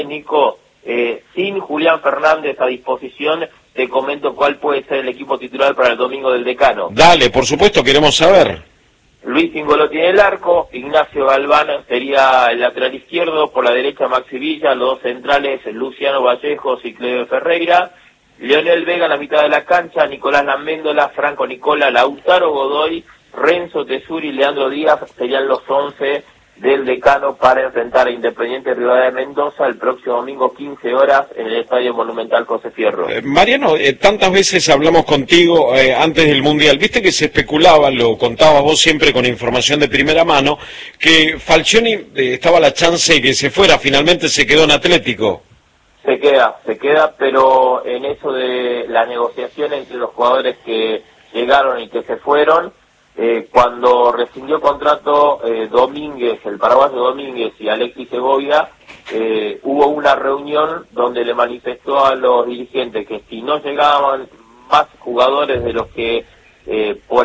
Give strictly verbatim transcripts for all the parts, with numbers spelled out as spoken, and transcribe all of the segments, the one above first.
Nico, eh, sin Julián Fernández a disposición, te comento cuál puede ser el equipo titular para el domingo del Decano. Dale, por supuesto, queremos saber. Luis Ingolotti en el arco, Ignacio Galván sería el lateral izquierdo, por la derecha Maxi Villa, los dos centrales Luciano Vallejos y Cleve Ferreira, Leonel Vega en la mitad de la cancha, Nicolás Laméndola, Franco Nicola, Lautaro Godoy, Renzo Tesuri y Leandro Díaz serían los once del Decano para enfrentar a Independiente Rivadavia de Mendoza el próximo domingo quince horas en el Estadio Monumental José Fierro. Eh, Mariano, eh, tantas veces hablamos contigo eh, antes del Mundial, viste que se especulaba, lo contabas vos siempre con información de primera mano, que Falcioni eh, estaba la chance de que se fuera, finalmente se quedó en Atlético. Se queda, se queda, pero en eso de la negociación entre los jugadores que llegaron y que se fueron, Eh, cuando rescindió contrato eh, Domínguez, el paraguayo Domínguez y Alexis Segovia, eh, hubo una reunión donde le manifestó a los dirigentes que si no llegaban más jugadores de los que eh, por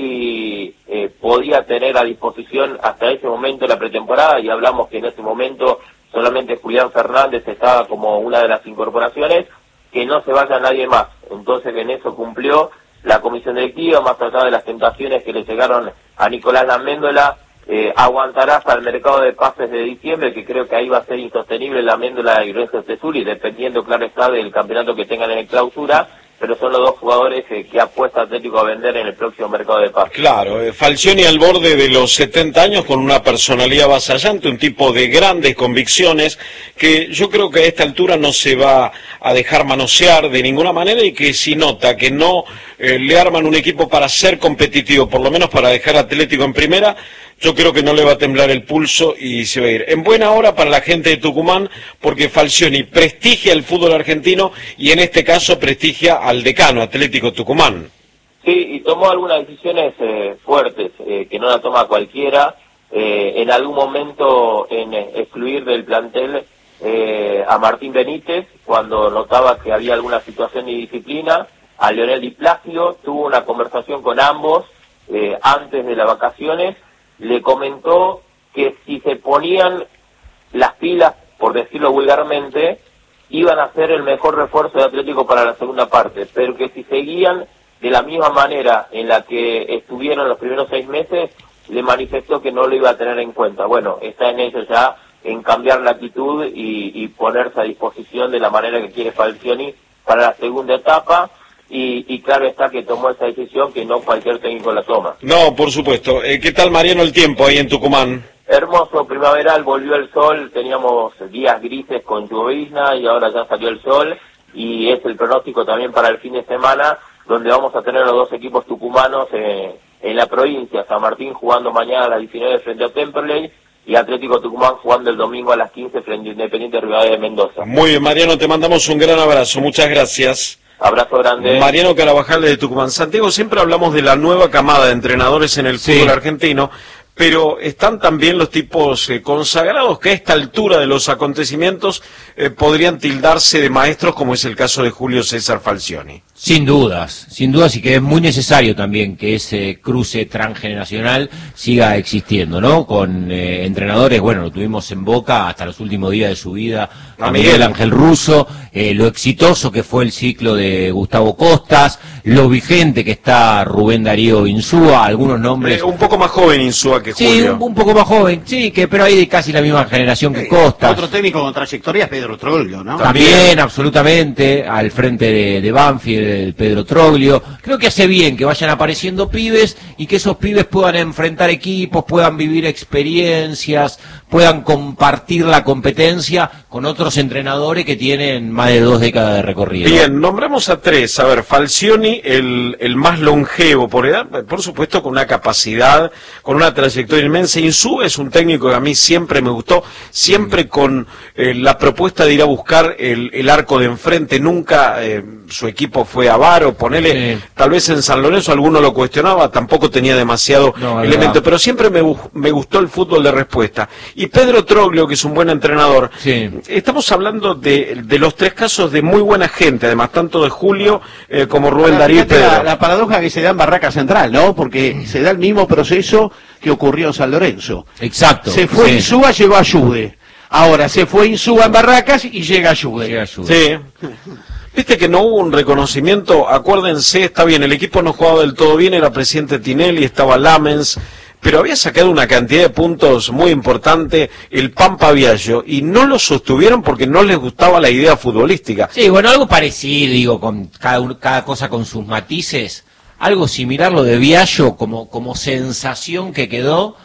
ahí eh, podía tener a disposición hasta ese momento la pretemporada, y hablamos que en ese momento solamente Julián Fernández estaba como una de las incorporaciones, que no se vaya nadie más. Entonces en eso cumplió la comisión directiva, más allá de las tentaciones que le llegaron a Nicolás Laméndola, eh, aguantará hasta el mercado de pases de diciembre, que creo que ahí va a ser insostenible Laméndola y Renzo Tesuri, dependiendo, claro está, del campeonato que tengan en el clausura, pero son los dos jugadores eh, que apuesta Atlético a vender en el próximo mercado de pases. Claro, eh, Falcioni al borde de los setenta años, con una personalidad avasallante, un tipo de grandes convicciones, que yo creo que a esta altura no se va a dejar manosear de ninguna manera, y que si nota que no eh, le arman un equipo para ser competitivo, por lo menos para dejar Atlético en primera, yo creo que no le va a temblar el pulso y se va a ir. En buena hora para la gente de Tucumán, porque Falcioni prestigia el fútbol argentino y en este caso prestigia al Decano, Atlético Tucumán. Sí, y tomó algunas decisiones eh, fuertes, eh, que no la toma cualquiera, eh, en algún momento en eh, excluir del plantel eh, a Martín Benítez, cuando notaba que había alguna situación de disciplina, a Leonel Di Plácido, tuvo una conversación con ambos eh, antes de las vacaciones, le comentó que si se ponían las pilas, por decirlo vulgarmente, iban a ser el mejor refuerzo de Atlético para la segunda parte, pero que si seguían de la misma manera en la que estuvieron los primeros seis meses, le manifestó que no lo iba a tener en cuenta. Bueno, está en ello ya, en cambiar la actitud y, y ponerse a disposición de la manera que quiere Falcioni para la segunda etapa. Y, y claro está que tomó esa decisión que no cualquier técnico la toma. No, por supuesto. Eh, ¿Qué tal, Mariano, el tiempo ahí en Tucumán? Hermoso, primaveral, volvió el sol, teníamos días grises con llovizna y ahora ya salió el sol, y es el pronóstico también para el fin de semana, donde vamos a tener los dos equipos tucumanos eh, en la provincia, San Martín jugando mañana a las diecinueve frente a Temperley, y Atlético Tucumán jugando el domingo a las quince frente a Independiente Rivadavia de Mendoza. Muy bien, Mariano, te mandamos un gran abrazo, muchas gracias. Abrazo grande. Mariano Carabajal de Tucumán. Santiago, siempre hablamos de la nueva camada de entrenadores en el sí. fútbol argentino, pero están también los tipos eh, consagrados que a esta altura de los acontecimientos eh, podrían tildarse de maestros, como es el caso de Julio César Falcioni. Sin dudas, sin dudas, y que es muy necesario también que ese cruce transgeneracional siga existiendo, ¿no? Con eh, entrenadores, bueno, lo tuvimos en Boca hasta los últimos días de su vida, a Miguel Ángel Russo, eh, lo exitoso que fue el ciclo de Gustavo Costas, lo vigente que está Rubén Darío Insúa, algunos nombres... Eh, un poco más joven Insúa que Julio. Sí, un, un poco más joven, sí, que pero hay de casi la misma generación que Costas. Otro técnico con trayectoria es Pedro Troglio, ¿no? También, También absolutamente, al frente de, de Banfield, el Pedro Troglio. Creo que hace bien que vayan apareciendo pibes y que esos pibes puedan enfrentar equipos, puedan vivir experiencias, puedan compartir la competencia con otros entrenadores que tienen más de dos décadas de recorrido. Bien, nombramos a tres. A ver, Falcioni, el, el más longevo por edad, por supuesto con una capacidad, con una trayectoria inmensa. Insúa es un técnico que a mí siempre me gustó, siempre con eh, la propuesta de ir a buscar el, el arco de enfrente. Nunca eh, su equipo fue avaro, ponele, sí. Tal vez en San Lorenzo alguno lo cuestionaba, tampoco tenía demasiado no, elemento, pero siempre me, me gustó el fútbol de respuesta. Y Pedro Troglio, que es un buen entrenador, sí. Estamos hablando de, de los tres casos de muy buena gente, además, tanto de Julio eh, como Rubén Ahora, Darío y Pedro. La, la paradoja que se da en Barraca Central, ¿no? Porque se da el mismo proceso que ocurrió en San Lorenzo. Exacto. Se fue sí. Insúa, llegó a Ayude. Ahora se fue Insúa en Barracas y llega Jude. Llega Jude. Sí. Viste que no hubo un reconocimiento, acuérdense, está bien, el equipo no jugaba del todo bien, era presidente Tinelli, estaba Lamens, pero había sacado una cantidad de puntos muy importante el Pampa Viallo, y no lo sostuvieron porque no les gustaba la idea futbolística. Sí, bueno, algo parecido, digo, con cada, un- cada cosa con sus matices, algo similar lo de Viallo como, como sensación que quedó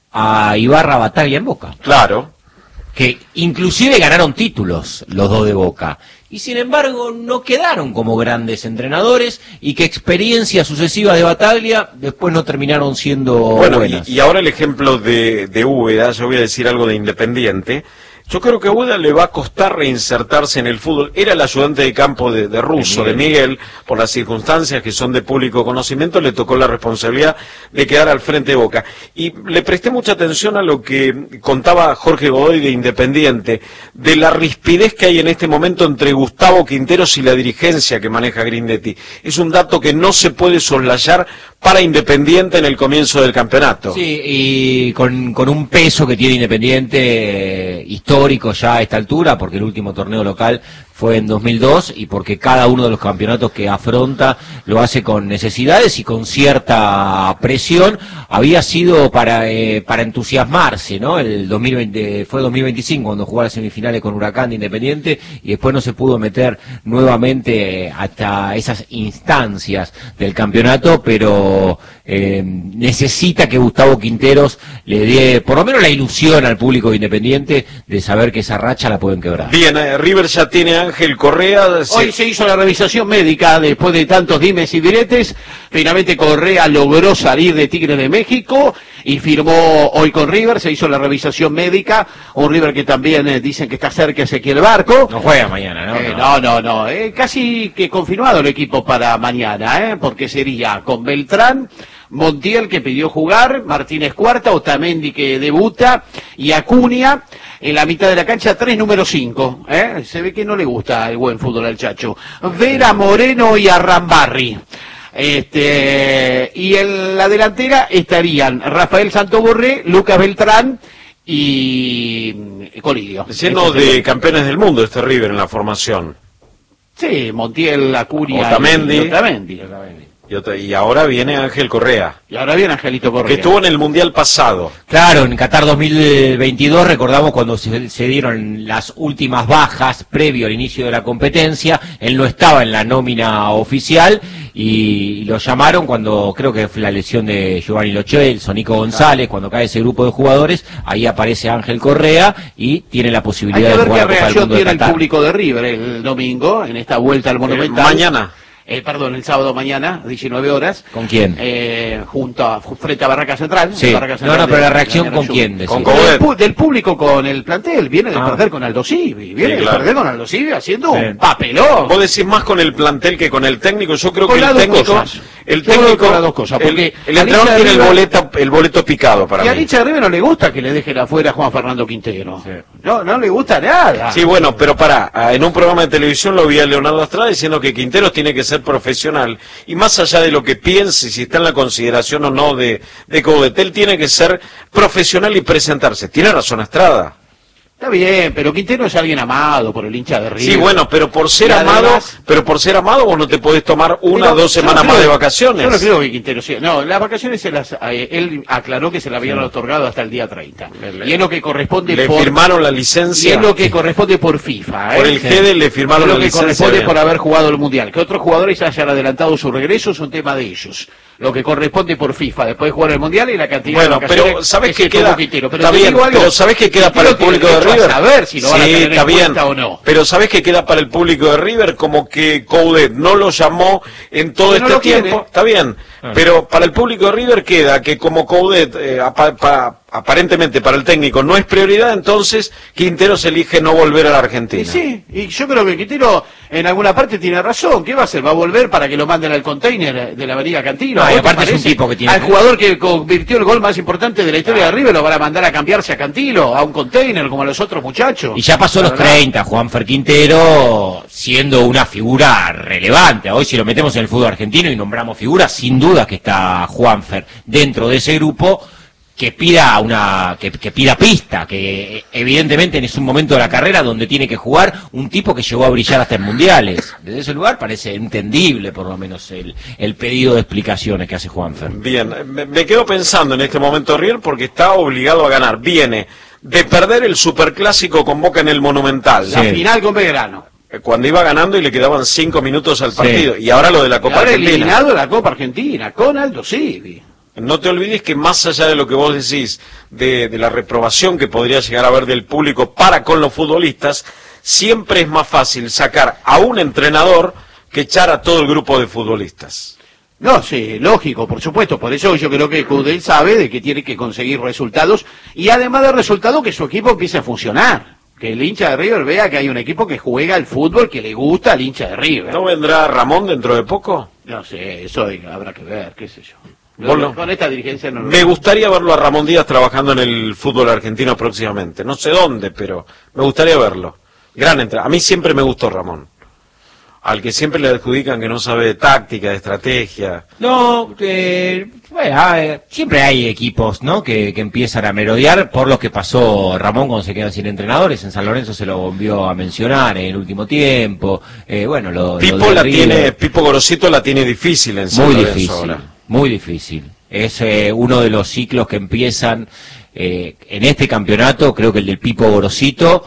a Ibarra Bataglia en Boca. Claro. Que inclusive ganaron títulos los dos de Boca, y sin embargo no quedaron como grandes entrenadores, y que experiencias sucesivas de Bataglia después no terminaron siendo Bueno, y, buenas. y ahora el ejemplo de, de Úbeda, yo voy a decir algo de Independiente. Yo creo que a Úbeda le va a costar reinsertarse en el fútbol. Era el ayudante de campo de, de Russo, de Miguel, por las circunstancias que son de público conocimiento, le tocó la responsabilidad de quedar al frente de Boca. Y le presté mucha atención a lo que contaba Jorge Godoy de Independiente, de la rispidez que hay en este momento entre Gustavo Quinteros y la dirigencia que maneja Grindetti. Es un dato que no se puede soslayar para Independiente en el comienzo del campeonato. Sí, y con, con un peso que tiene Independiente eh, histórico ya a esta altura, porque el último torneo local fue en dos mil dos, y porque cada uno de los campeonatos que afronta lo hace con necesidades y con cierta presión. Había sido para eh, para entusiasmarse, ¿no? El dos mil veinte, fue dos mil veinticinco cuando jugó las semifinales con Huracán de Independiente, y después no se pudo meter nuevamente eh, hasta esas instancias del campeonato, pero eh, necesita que Gustavo Quinteros le dé por lo menos la ilusión al público de Independiente de saber que esa racha la pueden quebrar. Bien, eh, River ya tiene a Ángel Correa. se- Hoy se hizo la revisación médica después de tantos dimes y diretes. Finalmente Correa logró salir de Tigre de México y firmó hoy con River. Se hizo la revisación médica. Un River que también eh, dicen que está cerca Ezequiel Barco. No juega mañana, ¿no? Eh, no, no, no. eh, casi que confirmado el equipo para mañana, ¿eh? Porque sería con Beltrán, Montiel que pidió jugar, Martínez Cuarta, Otamendi que debuta y Acuña en la mitad de la cancha, tres número cinco. ¿eh? Se ve que no le gusta el buen fútbol al Chacho. Vera, Moreno y Arrambarri. Este, y en la delantera estarían Rafael Santoborré, Lucas Beltrán y Colidio. Lleno Este de sería- campeones del mundo este River en la formación. Sí, Montiel, Acuña Otamendi. y Otamendi. Y, otra- y ahora viene Ángel Correa, Y ahora viene Angelito que Correa. estuvo en el Mundial pasado. Claro, en Qatar dos mil veintidós recordamos cuando se, se dieron las últimas bajas previo al inicio de la competencia, él no estaba en la nómina oficial y lo llamaron cuando creo que fue la lesión de Giovanni Lo Celso, Nico González, cuando cae ese grupo de jugadores, ahí aparece Ángel Correa y tiene la Hay posibilidad que de ver jugar qué la Copa del reacción Mundo de tiene el Qatar. público de River el domingo, en esta vuelta al Eh, Monumental. mañana. Eh, perdón, el sábado mañana, diecinueve horas. ¿Con quién? Eh, junto a, frente a Barraca Central. Sí. Barraca No, no, de- pero la de reacción Guerra con Sur. quién, decís. Con Del, Coudet. pu- del público con el plantel, viene de Ah. perder con Aldo Civi, viene Sí, de claro. perder con Aldo Civi haciendo Sí. un papelón. Vos decís más con el plantel que con el técnico. Yo creo Con que las el dos técnico, cosas. el Yo creo que técnico, con las dos cosas, el, porque el a entrenador Licha tiene el River- boleto, el boleto picado para Y a mí. Licha River no le gusta que le dejen afuera a Juan Fernando Quintero. Sí. No, no le gusta nada. Sí, bueno, pero pará, ah, en un programa de televisión lo vi a Leonardo Astrada diciendo que Quinteros tiene que ser profesional, y más allá de lo que piense, si está en la consideración o no de, de Coudet, él tiene que ser profesional y presentarse. Tiene razón Astrada. Está bien, pero Quintero es alguien amado por el hincha de River. Sí, bueno, pero por ser Y amado, además- pero por ser amado vos no te podés tomar una o Digo, dos yo no semanas más creo- de vacaciones. Yo no creo que Quintero sea. No, las vacaciones se las, eh, él aclaró que se las habían otorgado hasta el día treinta. Le- Y es lo que corresponde Le por. firmaron la Y licencia. es lo que corresponde por FIFA. ¿eh? Por el G D le firmaron Es lo la que licencia. corresponde bien. por haber jugado el Mundial. Que otros jugadores hayan adelantado su regreso es un tema de ellos. Lo que corresponde por FIFA, después de jugar el Mundial y la cantidad Bueno, de vacaciones pero ¿sabes que qué se tomó queda? Quintero. Pero Está te bien, digo algo, pero ¿sabes qué queda para el Quintero público tiene de derecho River? a saber si lo van a Sí, tener está en bien. cuenta o no. Pero ¿sabes qué queda para el público de River? Como que Coudet no lo llamó en todo Que no este lo quiere. tiempo. Está bien. Pero para el público de River queda que como Coudet, eh, apa- pa- aparentemente para el técnico no es prioridad, entonces Quinteros elige no volver a la Argentina. Y sí, y yo creo que Quintero en alguna parte tiene razón. ¿Qué va a hacer? ¿Va a volver para que lo manden al container de la avenida Cantino? No, y ¿A vos te aparte es un parece? tipo que tiene- Al jugador que convirtió el gol más importante de la historia de River lo van a mandar a cambiarse a Cantilo, a un container como a los otros muchachos. Y ya pasó los ¿Verdad? treinta, Juanfer Quintero siendo una figura relevante. Hoy si lo metemos en el fútbol argentino y nombramos figuras, sin duda que está Juanfer dentro de ese grupo, que pida una que, que pida pista, que evidentemente es un momento de la carrera donde tiene que jugar un tipo que llegó a brillar hasta en mundiales. Desde ese lugar parece entendible por lo menos el, el pedido de explicaciones que hace Juanfer. Bien, me, me quedo pensando en este momento River porque está obligado a ganar. Viene de perder el superclásico con Boca en el Monumental. La Sí. final con Belgrano. Cuando iba ganando y le quedaban cinco minutos al Sí. partido. Y ahora lo de la Copa Ahora Argentina. eliminado de la Copa Argentina con Aldo Civi. No te olvides que más allá de lo que vos decís, de, de la reprobación que podría llegar a haber del público para con los futbolistas, siempre es más fácil sacar a un entrenador que echar a todo el grupo de futbolistas. No, sí, lógico, por supuesto. Por eso yo creo que Cudel sabe de que tiene que conseguir resultados y además de resultados que su equipo empiece a funcionar. Que el hincha de River vea que hay un equipo que juega al fútbol que le gusta al hincha de River. ¿No vendrá Ramón dentro de poco? No sé, eso habrá que ver, qué sé yo. Vos lo- Con esta dirigencia no lo Me gustaría verlo a Ramón Díaz trabajando en el fútbol argentino próximamente. No sé dónde, pero me gustaría verlo. Gran entrada. A mí siempre me gustó Ramón. Al que siempre le adjudican que no sabe de táctica, de estrategia. No, eh, bueno, a ver, siempre hay equipos, ¿no? Que, que empiezan a merodear por lo que pasó Ramón cuando se quedan sin entrenadores. En San Lorenzo se lo volvió a mencionar en el último tiempo. Eh, bueno, lo, lo Pipo de la River, tiene, Pipo Gorosito la tiene difícil en San muy Lorenzo difícil, ahora. muy difícil. Es eh, uno de los ciclos que empiezan eh, en este campeonato, creo que el del Pipo Gorosito,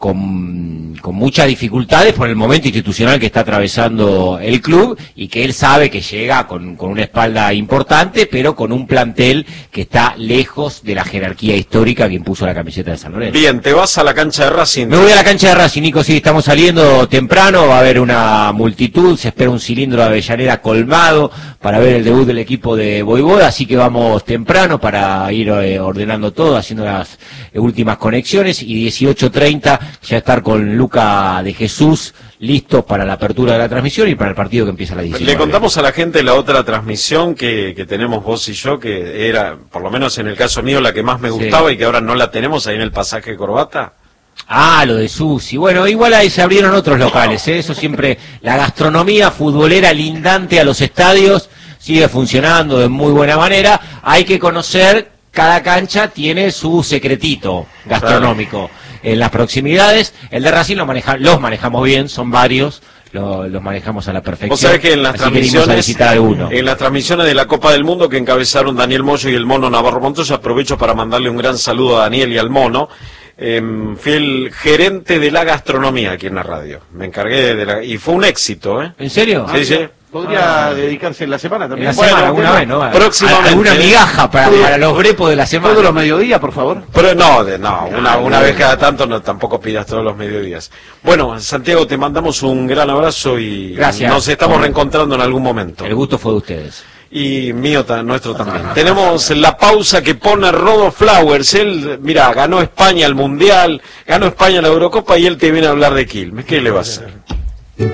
con, con muchas dificultades por el momento institucional que está atravesando el club y que él sabe que llega con, con una espalda importante, pero con un plantel que está lejos de la jerarquía histórica que impuso la camiseta de San Lorenzo. Bien, te vas a la cancha de Racing. Me voy a la cancha de Racing, Nico, sí, estamos saliendo temprano, va a haber una multitud, se espera un cilindro de Avellaneda colmado para ver el debut del equipo de Voivoda, así que vamos temprano para ir eh, ordenando todo, haciendo las eh, últimas conexiones, y dieciocho treinta ya estar con Luca de Jesús listos para la apertura de la transmisión y para el partido que empieza a las diecinueve. Le contamos a la gente la otra transmisión que, que tenemos vos y yo, que era, por lo menos en el caso mío, la que más me gustaba, sí, y que ahora no la tenemos ahí en el pasaje de Corbata. Ah, lo de Susi. Bueno, igual ahí se abrieron otros locales, ¿eh? Eso siempre, la gastronomía futbolera lindante a los estadios sigue funcionando de muy buena manera. Hay que conocer, cada cancha tiene su secretito gastronómico. Claro. En las proximidades, el de Racing lo maneja, los manejamos bien, son varios, lo, los manejamos a la perfección. Vos sabés que en las así transmisiones, que alguno. en las transmisiones de la Copa del Mundo que encabezaron Daniel Moyo y el Mono Navarro Montoya, aprovecho para mandarle un gran saludo a Daniel y al Mono. Eh, fui el gerente de la gastronomía aquí en la radio. Me encargué de la... y fue un éxito, ¿eh? ¿En serio? Sí, sí. Podría ah, dedicarse en la semana también. En la semana, alguna vez, ¿no? Próximamente. Alguna migaja para, para los brepos de la semana. Todos los mediodías, por favor. Pero no, de, no, una, una vez cada tanto, no, tampoco pidas todos los mediodías. Bueno, Santiago, te mandamos un gran abrazo y gracias, nos estamos reencontrando en algún momento. El gusto fue de ustedes. Y mío, nuestro también. Tenemos la pausa que pone Rodo Flowers. Él, mira, ganó España el Mundial, ganó España la Eurocopa y él te viene a hablar de Quilmes. ¿Qué le va a hacer?